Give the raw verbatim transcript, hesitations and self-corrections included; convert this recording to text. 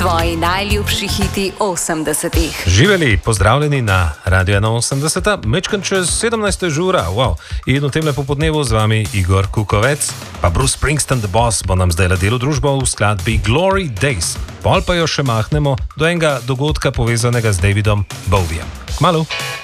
Tvoji najljubši hiti osemdesetih. Živeli, pozdravljeni na Radio ena osemdeset, mečkan čez sedemnajsta žura, wow. In v tem lepo podnevu z vami Igor Kukovec, pa Bruce Springsteen, The Boss, bo nam zdaj ladelo družbo v skladbi Glory Days. Pol pa jo še mahnemo do enega dogodka povezanega z Davidom Bowiem. Kmalu!